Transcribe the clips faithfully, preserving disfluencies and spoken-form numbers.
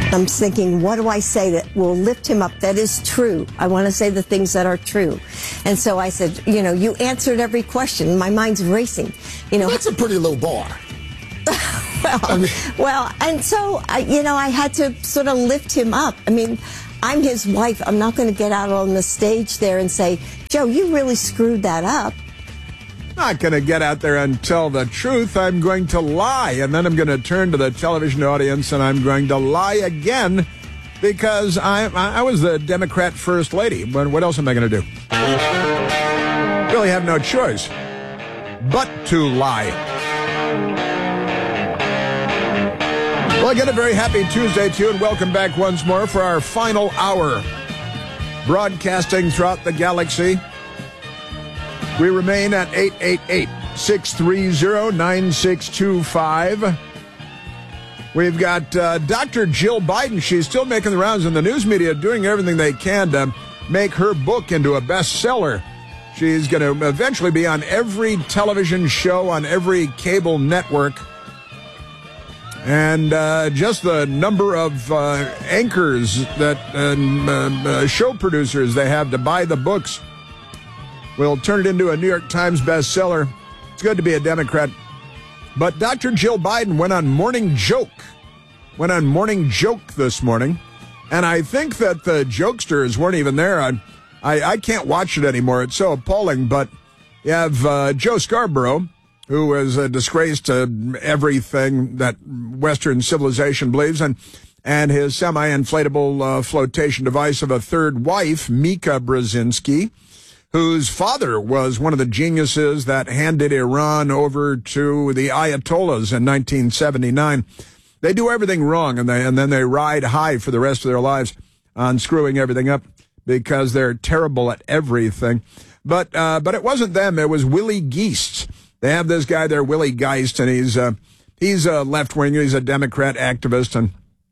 I'm thinking, what do I say that will lift him up? That is true. I want to say the things that are true. And so I said, you know, you answered every question. My mind's racing. You know, that's a pretty low bar. well, I mean, well, and so, I, you know, I had to sort of lift him up. I mean, I'm his wife. I'm not going to get out on the stage there and say, Joe, you really screwed that up. Not going to get out there and tell the truth. I'm going to lie, and then I'm going to turn to the television audience and I'm going to lie again because I I was the Democrat First Lady. But what else am I going to do? Really have no choice but to lie. Well, again, a very happy Tuesday to you, and welcome back once more for our final hour broadcasting throughout the galaxy. We remain at eight eight eight, six three zero, nine six two five. We've got uh, Doctor Jill Biden. She's still making the rounds in the news media, doing everything they can to make her book into a bestseller. She's going to eventually be on every television show, on every cable network. And uh, just the number of uh, anchors that and uh, uh, show producers they have to buy the books will turn it into a New York Times bestseller. It's good to be a Democrat. But Doctor Jill Biden went on Morning Joke, went on Morning Joke this morning. And I think that the jokesters weren't even there. I, I, I can't watch it anymore. It's so appalling. But you have uh, Joe Scarborough, who is a disgrace to everything that Western civilization believes, and and his semi-inflatable uh, flotation device of a third wife, Mika Brzezinski, whose father was one of the geniuses that handed Iran over to the Ayatollahs in nineteen seventy-nine. They do everything wrong, and they and then they ride high for the rest of their lives on screwing everything up because they're terrible at everything. But uh, but it wasn't them. It was Willie Geist. They have this guy there, Willie Geist, and he's uh, he's a left-winger. He's a Democrat activist, and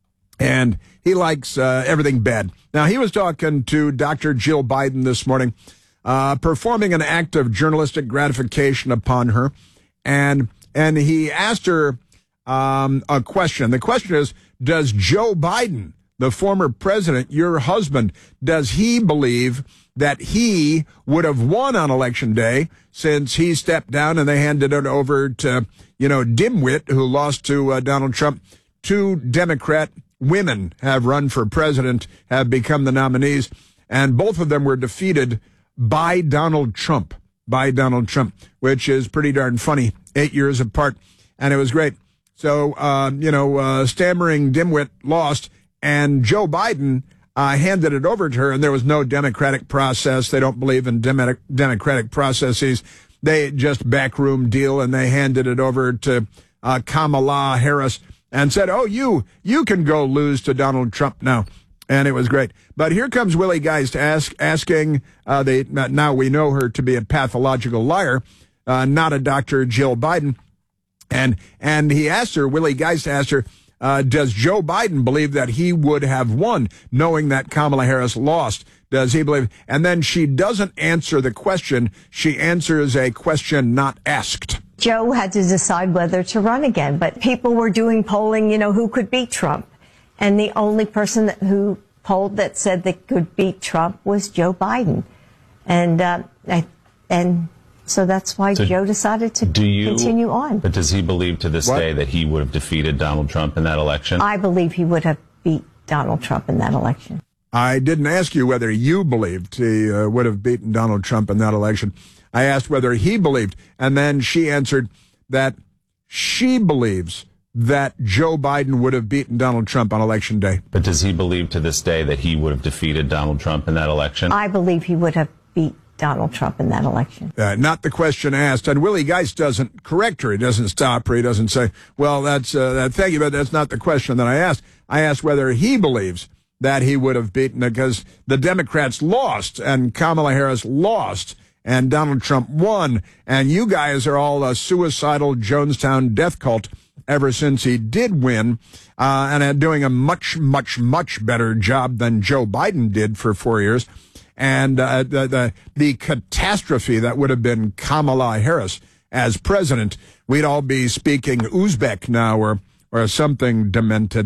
and he likes uh, everything bad. Now, he was talking to Doctor Jill Biden this morning, uh, performing an act of journalistic gratification upon her, and and he asked her um, a question. The question is, does Joe Biden, the former president, your husband, does he believe that he would have won on Election Day since he stepped down and they handed it over to, you know, Dimwit, who lost to uh, Donald Trump? Two Democrat women have run for president, have become the nominees, and both of them were defeated by Donald Trump, by Donald Trump, which is pretty darn funny, eight years apart, and it was great. So, uh, you know, uh, stammering Dimwit lost, and Joe Biden Uh, handed it over to her, and there was no democratic process. They don't believe in dem- democratic processes. They just backroom deal, and they handed it over to uh, Kamala Harris and said, oh, you you can go lose to Donald Trump now. And it was great. But here comes Willie Geist ask, asking, uh, they, now we know her to be a pathological liar, uh, not a Doctor Jill Biden. And, and he asked her, Willie Geist asked her, Uh, does Joe Biden believe that he would have won, knowing that Kamala Harris lost? Does he believe? And then she doesn't answer the question. She answers a question not asked. Joe had to decide whether to run again, but people were doing polling, you know, who could beat Trump. And the only person that, who polled that said they could beat Trump was Joe Biden. And, uh, I, and, So that's why so Joe decided to do you, continue on. But does he believe to this what? day that he would have defeated Donald Trump in that election? I believe he would have beat Donald Trump in that election. I didn't ask you whether you believed he uh, would have beaten Donald Trump in that election. I asked whether he believed, and then she answered that she believes that Joe Biden would have beaten Donald Trump on Election Day. But does he believe to this day that he would have defeated Donald Trump in that election? I believe he would have beat Donald Trump in that election. Uh, not the question asked. And Willie Geist doesn't correct her. He doesn't stop her. He doesn't say, well, that's, uh, that, thank you, but that's not the question that I asked. I asked whether he believes that he would have beaten it because the Democrats lost and Kamala Harris lost and Donald Trump won. And you guys are all a suicidal Jonestown death cult ever since he did win, uh, and are doing a much, much, much better job than Joe Biden did for four years. And uh, the, the the catastrophe that would have been Kamala Harris as president, we'd all be speaking Uzbek now or or something demented.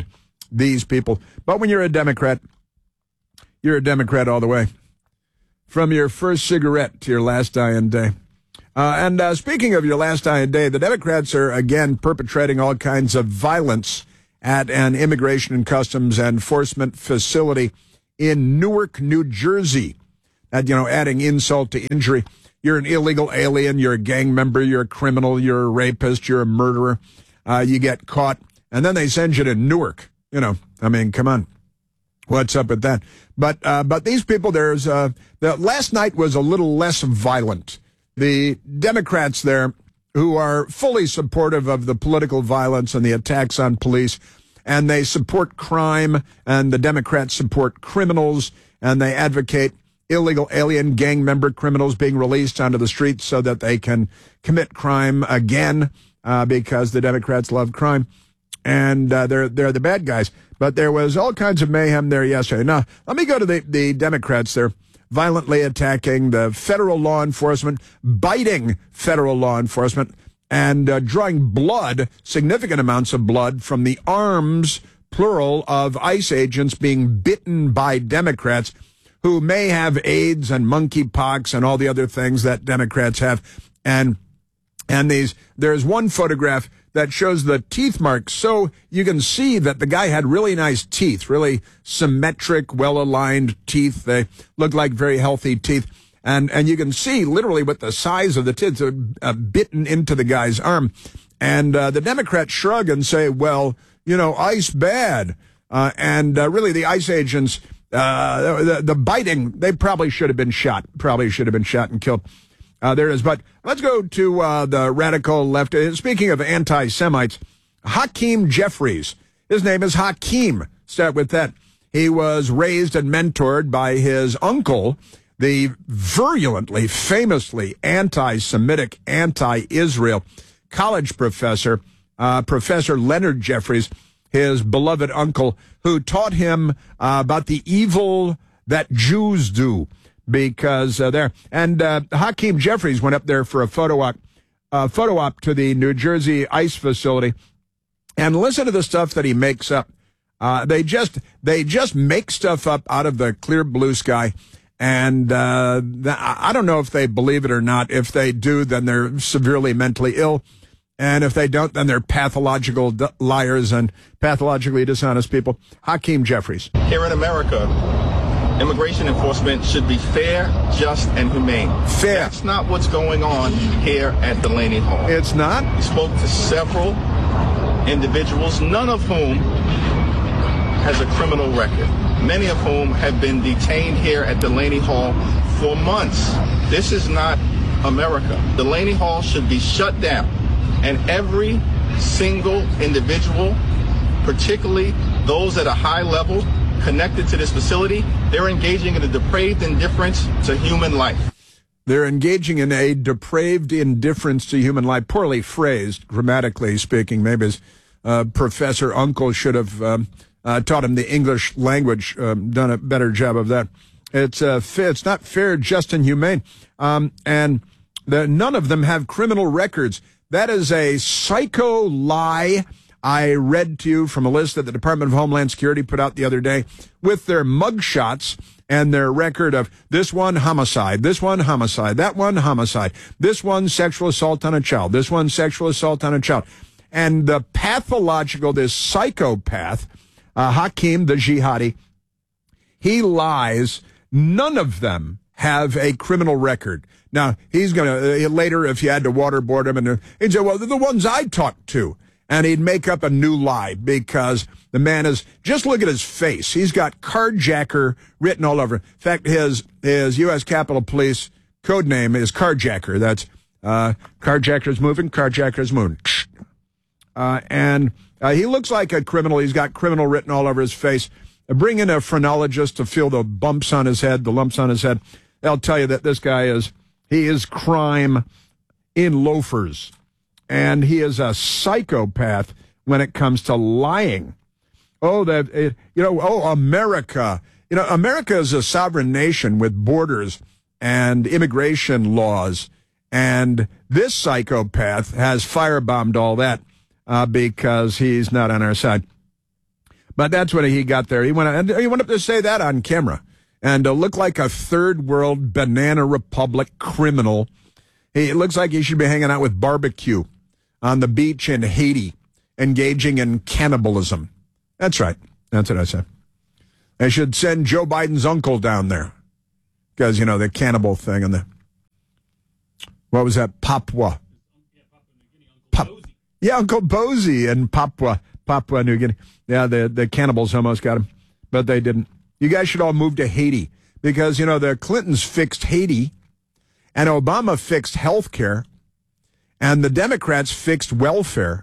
these people. But when you're a Democrat, you're a Democrat all the way, from your first cigarette to your last dying day. Uh, and uh, speaking of your last dying day, the Democrats are again perpetrating all kinds of violence at an immigration and customs enforcement facility in Newark, New Jersey. And, you know, adding insult to injury. You're an illegal alien, you're a gang member, you're a criminal, you're a rapist, you're a murderer. Uh, you get caught, and then they send you to Newark. You know, I mean, come on. What's up with that? But uh, but these people, there's uh, the last night was a little less violent. The Democrats there, who are fully supportive of the political violence and the attacks on police, and they support crime, and the Democrats support criminals, and they advocate illegal alien gang member criminals being released onto the streets so that they can commit crime again, uh, because the Democrats love crime, and uh, they're they're the bad guys. But there was all kinds of mayhem there yesterday. Now, let me go to the, the Democrats there, violently attacking the federal law enforcement, biting federal law enforcement, and uh, drawing blood, significant amounts of blood, from the arms, plural, of ICE agents being bitten by Democrats who may have AIDS and monkeypox and all the other things that Democrats have. And and these there's one photograph that shows the teeth marks, so you can see that the guy had really nice teeth, really symmetric, well-aligned teeth. They look like very healthy teeth. And and you can see literally what the size of the teeth are uh, bitten into the guy's arm. And uh, the Democrats shrug and say, well, you know, ICE bad. Uh, and uh, really the ICE agents, uh, the, the biting, they probably should have been shot, probably should have been shot and killed. Uh, there is. But let's go to uh, the radical left. Uh, speaking of anti-Semites, Hakeem Jeffries. His name is Hakeem. Start with that. He was raised and mentored by his uncle, the virulently, famously anti-Semitic, anti-Israel college professor, uh, Professor Leonard Jeffries, his beloved uncle, who taught him uh, about the evil that Jews do. Because uh, there, and uh, Hakeem Jeffries went up there for a photo op, uh, photo op to the New Jersey ICE facility, and listen to the stuff that he makes up. Uh, they just they just make stuff up out of the clear blue sky, and uh, th- I don't know if they believe it or not. If they do, then they're severely mentally ill, and if they don't, then they're pathological d- liars and pathologically dishonest people. Hakeem Jeffries. Here in America, immigration enforcement should be fair, just, and humane. Fair. That's not what's going on here at Delaney Hall. It's not? We spoke to several individuals, none of whom has a criminal record, many of whom have been detained here at Delaney Hall for months. This is not America. Delaney Hall should be shut down, and every single individual, particularly those at a high level, connected to this facility, they're engaging in a depraved indifference to human life. They're engaging in a depraved indifference to human life, poorly phrased, grammatically speaking. Maybe his uh, professor uncle should have um, uh, taught him the English language, um, done a better job of that. It's uh, fa- it's not fair, just, and humane. Um, and the, none of them have criminal records. That is a psycho lie. I read to you from a list that the Department of Homeland Security put out the other day with their mugshots and their record of this one homicide, this one homicide, that one homicide, this one sexual assault on a child, this one sexual assault on a child. And the pathological, this psychopath, uh, Hakeem the Jihadi, he lies. None of them have a criminal record. Now, he's going to, uh, later, if you had to waterboard him, and uh, he'd say, well, they're the ones I talked to. And he'd make up a new lie because the man is, just look at his face. He's got carjacker written all over. In fact, his his U S Capitol Police code name is Carjacker. That's uh, carjacker's moving, carjacker's moving. Uh, and uh, he looks like a criminal. He's got criminal written all over his face. Uh, bring in a phrenologist to feel the bumps on his head, the lumps on his head. They'll tell you that this guy is, he is crime in loafers. And he is a psychopath when it comes to lying. Oh, that, it, you know, oh, America. You know, America is a sovereign nation with borders and immigration laws. And this psychopath has firebombed all that uh, because he's not on our side. But that's when he got there. He went, and he went up to say that on camera and uh, look like a third world banana republic criminal. He, it looks like he should be hanging out with barbecue on the beach in Haiti, engaging in cannibalism. That's right. That's what I said. They should send Joe Biden's uncle down there because, you know, the cannibal thing and the, what was that? Papua. Pap- yeah, Uncle Bozy in Papua, Papua New Guinea. Yeah, the, the cannibals almost got him, but they didn't. You guys should all move to Haiti because, you know, the Clintons fixed Haiti and Obama fixed health care and the Democrats fixed welfare.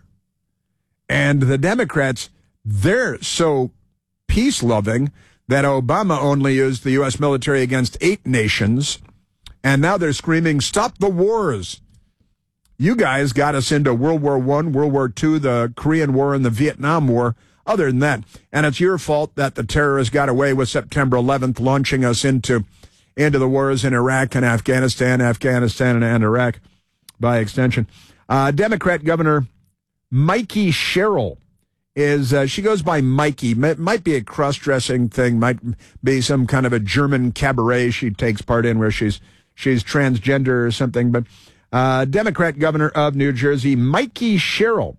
And the Democrats, they're so peace-loving that Obama only used the U S military against eight nations, and now they're screaming, stop the wars. You guys got us into World War One, World War Two, the Korean War, and the Vietnam War. Other than that, and it's your fault that the terrorists got away with September eleventh, launching us into, into the wars in Iraq and Afghanistan, Afghanistan and, and Iraq by extension. Uh, Democrat Governor Mikey Sherrill is, uh, she goes by Mikey. It might be a cross-dressing thing, might be some kind of a German cabaret she takes part in where she's she's transgender or something. But uh, Democrat Governor of New Jersey, Mikey Sherrill.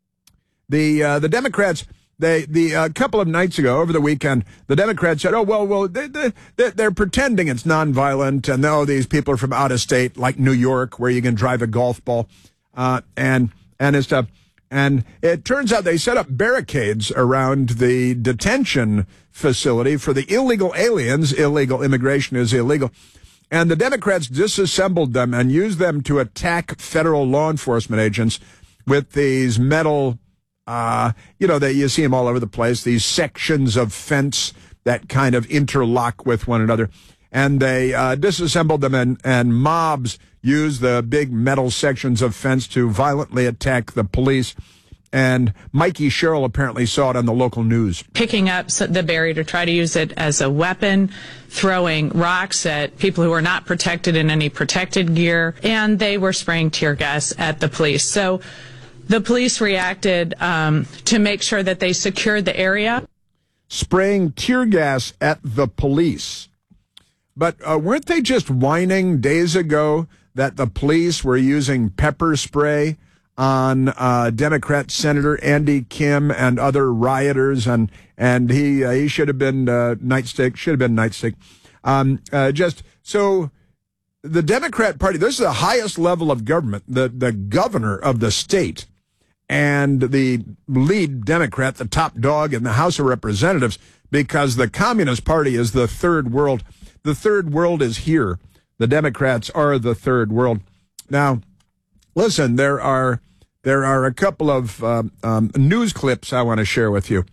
The uh, the Democrats, they the a uh, couple of nights ago, over the weekend, the Democrats said, oh, well, well, they, they, they're pretending it's nonviolent, and oh, these people are from out of state, like New York, where you can drive a golf ball, uh, and and and stuff. And it turns out they set up barricades around the detention facility for the illegal aliens. Illegal immigration is illegal. And the Democrats disassembled them and used them to attack federal law enforcement agents with these metal, uh, you know, that you see them all over the place, these sections of fence that kind of interlock with one another. And they uh, disassembled them, and, and mobs used the big metal sections of fence to violently attack the police. And Mikey Sherrill apparently saw it on the local news. Picking up the barrier to try to use it as a weapon, throwing rocks at people who were not protected in any protected gear, and they were spraying tear gas at the police. So the police reacted um, to make sure that they secured the area. Spraying tear gas at the police. But uh, weren't they just whining days ago that the police were using pepper spray on uh, Democrat Senator Andy Kim and other rioters, and and he uh, he should have been uh, nightstick, should have been nightstick. Um, uh, just so the Democrat Party, this is the highest level of government, the the governor of the state, and the lead Democrat, the top dog in the House of Representatives, because the Communist Party is the third world. The third world is here. The Democrats are the third world. Now, listen, there are there are a couple of uh, um, news clips I want to share with you,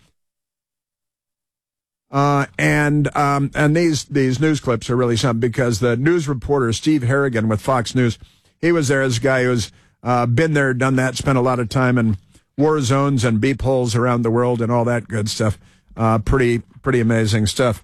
uh, and um, and these these news clips are really something because the news reporter Steve Harrigan with Fox News, he was there as a guy who's uh, been there, done that, spent a lot of time in war zones and beep holes around the world and all that good stuff. Uh, pretty pretty amazing stuff.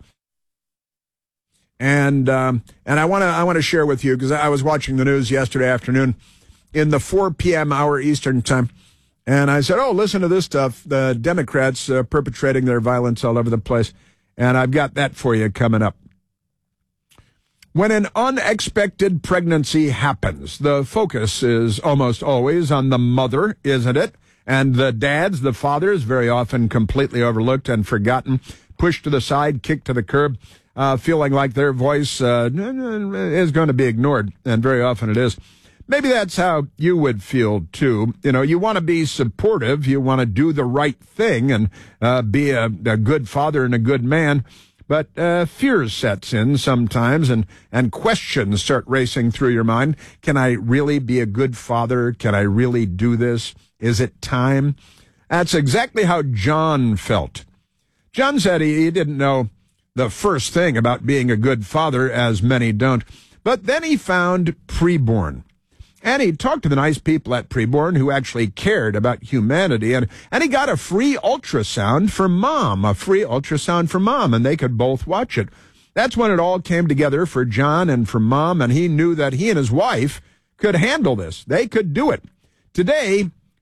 And um, and I want to I want to share with you because I was watching the news yesterday afternoon in the four p.m. hour Eastern time, and I said, "Oh, listen to this stuff: the Democrats uh, perpetrating their violence all over the place." And I've got that for you coming up. When an unexpected pregnancy happens, the focus is almost always on the mother, isn't it? And the dads, the fathers, very often completely overlooked and forgotten, pushed to the side, kicked to the curb. Uh, feeling like their voice uh, is going to be ignored, and very often it is. Maybe that's how you would feel, too. You know, you want to be supportive, you want to do the right thing and uh, be a, a good father and a good man, but uh, fear sets in sometimes, and, and questions start racing through your mind. Can I really be a good father? Can I really do this? Is it time? That's exactly how John felt. John said he, he didn't know the first thing about being a good father, as many don't. But then he found Preborn. And he talked to the nice people at Preborn who actually cared about humanity. And, and he got a free ultrasound for mom, a free ultrasound for mom, and they could both watch it. That's when it all came together for John and for mom, and he knew that he and his wife could handle this. They could do it. Today,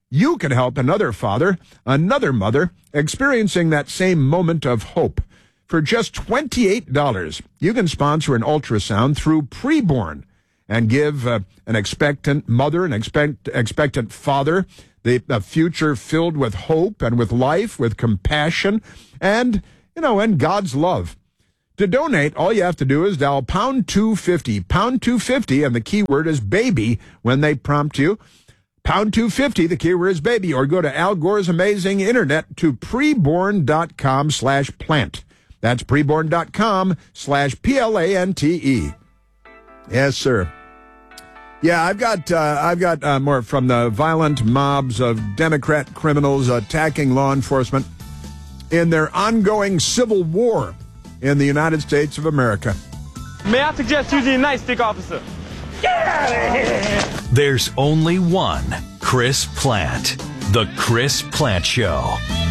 you can help another father, another mother, experiencing that same moment of hope. For just twenty-eight dollars, you can sponsor an ultrasound through Preborn and give uh, an expectant mother, an expect, expectant father, the, a future filled with hope and with life, with compassion, and, you know, and God's love. To donate, all you have to do is dial pound two fifty, pound two fifty, and the keyword is baby when they prompt you. Pound two fifty, the keyword is baby, or go to Al Gore's amazing internet to preborn.com slash plant. That's preborn.com slash P L A N T E. Yes, sir. Yeah, I've got uh, I've got uh, more from the violent mobs of Democrat criminals attacking law enforcement in their ongoing civil war in the United States of America. May I suggest using a nightstick, officer? Get out of here! There's only one Chris Plant. The Chris Plant Show.